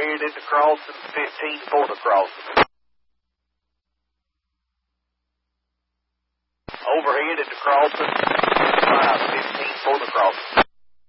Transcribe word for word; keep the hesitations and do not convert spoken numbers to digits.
overhead into crossing, fifteen for the crossing. Overhead into crossing, five, fifteen for the crossing.